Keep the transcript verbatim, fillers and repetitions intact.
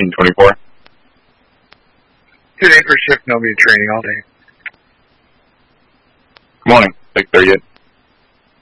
fifteen twenty-four. Today for shift, nobody training all day. Good morning, Vic thirty-eight.